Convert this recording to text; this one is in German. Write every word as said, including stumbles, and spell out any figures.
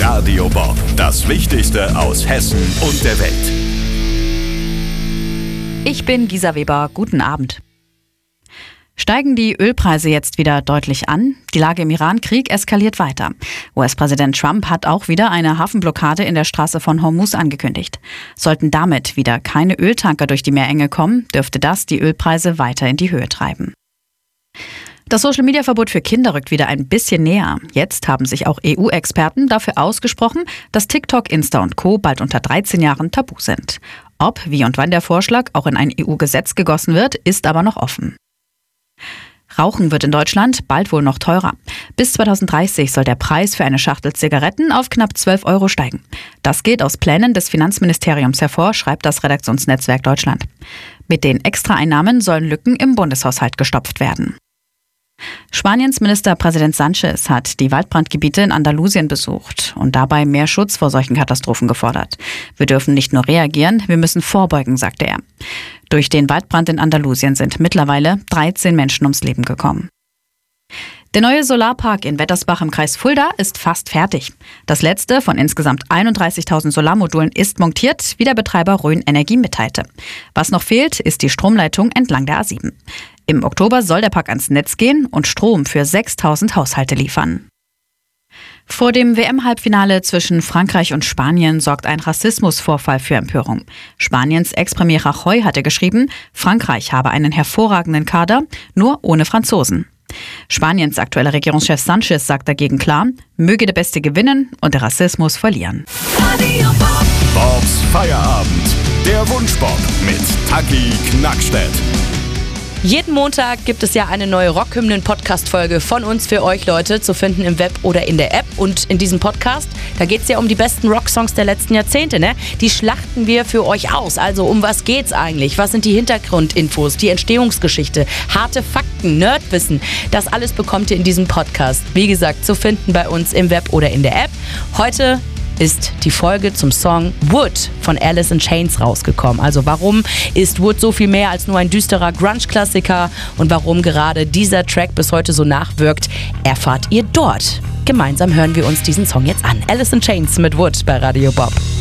Radio Bob, das Wichtigste aus Hessen und der Welt. Ich bin Gisa Weber, guten Abend. Steigen die Ölpreise jetzt wieder deutlich an? Die Lage im Iran-Krieg eskaliert weiter. U S-Präsident Trump hat auch wieder eine Hafenblockade in der Straße von Hormuz angekündigt. Sollten damit wieder keine Öltanker durch die Meerenge kommen, dürfte das die Ölpreise weiter in die Höhe treiben. Das Social-Media-Verbot für Kinder rückt wieder ein bisschen näher. Jetzt haben sich auch E U-Experten dafür ausgesprochen, dass TikTok, Insta und Co. bald unter dreizehn Jahren tabu sind. Ob, wie und wann der Vorschlag auch in ein E U-Gesetz gegossen wird, ist aber noch offen. Rauchen wird in Deutschland bald wohl noch teurer. Bis zweitausenddreißig soll der Preis für eine Schachtel Zigaretten auf knapp zwölf Euro steigen. Das geht aus Plänen des Finanzministeriums hervor, schreibt das Redaktionsnetzwerk Deutschland. Mit den Extraeinnahmen sollen Lücken im Bundeshaushalt gestopft werden. Spaniens Ministerpräsident Sánchez hat die Waldbrandgebiete in Andalusien besucht und dabei mehr Schutz vor solchen Katastrophen gefordert. Wir dürfen nicht nur reagieren, wir müssen vorbeugen, sagte er. Durch den Waldbrand in Andalusien sind mittlerweile dreizehn Menschen ums Leben gekommen. Der neue Solarpark in Wettersbach im Kreis Fulda ist fast fertig. Das letzte von insgesamt einunddreißigtausend Solarmodulen ist montiert, wie der Betreiber Rhön Energie mitteilte. Was noch fehlt, ist die Stromleitung entlang der A sieben. Im Oktober soll der Park ans Netz gehen und Strom für sechstausend Haushalte liefern. Vor dem W M-Halbfinale zwischen Frankreich und Spanien sorgt ein Rassismusvorfall für Empörung. Spaniens Ex-Premier Rajoy hatte geschrieben, Frankreich habe einen hervorragenden Kader, nur ohne Franzosen. Spaniens aktueller Regierungschef Sánchez sagt dagegen klar, möge der Beste gewinnen und der Rassismus verlieren. Bobs Feierabend, der Wunschbob mit Taki Knackstedt. Jeden Montag gibt es ja eine neue Rockhymnen-Podcast-Folge von uns für euch Leute zu finden im Web oder in der App. Und in diesem Podcast, da geht es ja um die besten Rocksongs der letzten Jahrzehnte, ne? Die schlachten wir für euch aus. Also um was geht's eigentlich? Was sind die Hintergrundinfos, die Entstehungsgeschichte, harte Fakten, Nerdwissen? Das alles bekommt ihr in diesem Podcast. Wie gesagt, zu finden bei uns im Web oder in der App. Heute ist die Folge zum Song Wood von Alice in Chains rausgekommen. Also warum ist Wood so viel mehr als nur ein düsterer Grunge-Klassiker und warum gerade dieser Track bis heute so nachwirkt, erfahrt ihr dort. Gemeinsam hören wir uns diesen Song jetzt an. Alice in Chains mit Wood bei Radio Bob.